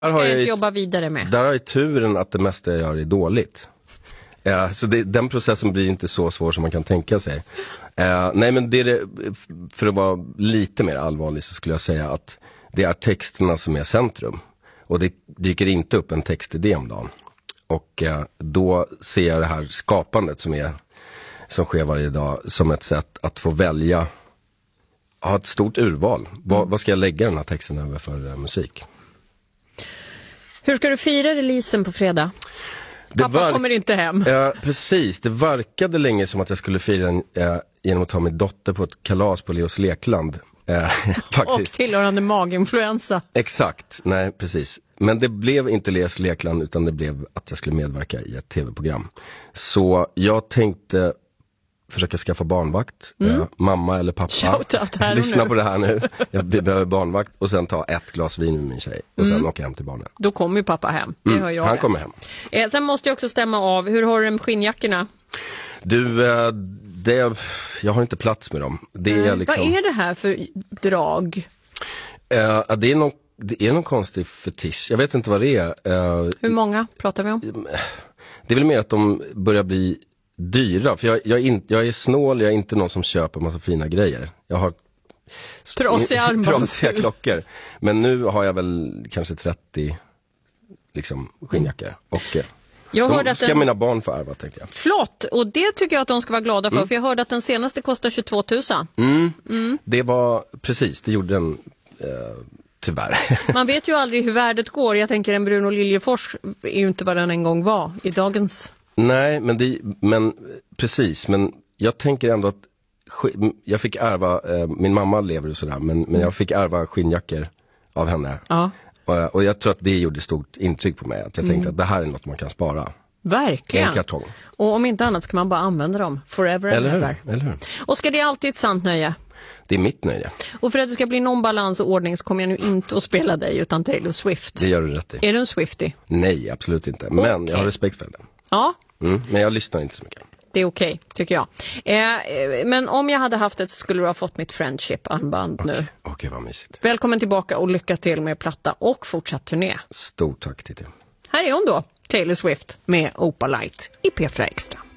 ska jag inte jobba vidare med. Där har jag turen att det mesta jag gör är dåligt. Så den processen blir inte så svår som man kan tänka sig. Nej, men för att vara lite mer allvarlig så skulle jag säga att det är texterna som är centrum. Och det dyker inte upp en textidé om dagen. Och då ser jag det här skapandet som sker varje dag som ett sätt att få välja, ha ett stort urval. Vad ska jag lägga den här texten över för musik? Hur ska du fira releasen på fredag? Pappa kommer inte hem. Precis, det verkade länge som att jag skulle fira den genom att ta min dotter på ett kalas på Leos Lekland. Och tillhörande maginfluensa. Exakt, nej precis. Men det blev inte Leos Lekland utan det blev att jag skulle medverka i ett tv-program. Så jag tänkte försöka skaffa barnvakt. Mamma eller pappa. Lyssna på det här nu. Jag behöver barnvakt. Och sen ta ett glas vin med min tjej. Och sen åka hem till barnen. Då kommer ju pappa hem. Det hör jag. Han kommer hem. Sen måste jag också stämma av. Hur har du det med skinnjackorna? Du, jag har inte plats med dem. Det är liksom... Vad är det här för drag? Det är någon konstig fetisch. Jag vet inte vad det är. Hur många pratar vi om? Det är väl mer att de börjar bli dyra. För jag är snål, jag är inte någon som köper massa fina grejer. Jag har trasiga klockor. Men nu har jag väl kanske 30 liksom, skinnjackor. Och jag hörde ska mina barn få ärva, tänkte jag. Flott, och det tycker jag att de ska vara glada för. För jag hörde att den senaste kostar 22 000. Det var, precis, det gjorde den tyvärr. Man vet ju aldrig hur värdet går. Jag tänker en Bruno Liljefors är ju inte vad den en gång var i dagens... Nej, men precis. Men jag tänker ändå att jag fick ärva, min mamma lever och sådär, men jag fick ärva skinnjackor av henne. Ja. Och jag tror att det gjorde stort intryck på mig. Att jag tänkte att det här är något man kan spara. Verkligen. En kartong. Och om inte annat ska man bara använda dem forever and ever. Eller hur? Och ska det alltid ett sant nöje? Det är mitt nöje. Och för att det ska bli någon balans och ordning så kommer jag nu inte att spela dig utan Taylor Swift. Det gör du rätt i. Är du en Swiftie? Nej, absolut inte. Men jag har respekt för den. Ja. Men jag lyssnar inte så mycket. Det är okej, tycker jag. Men om jag hade haft det så skulle du ha fått mitt friendship-armband nu. Okej, vad mysigt. Välkommen tillbaka och lycka till med platta och fortsatt turné. Stort tack till dig. Här är hon då, Taylor Swift med Opalite i P4 Extra.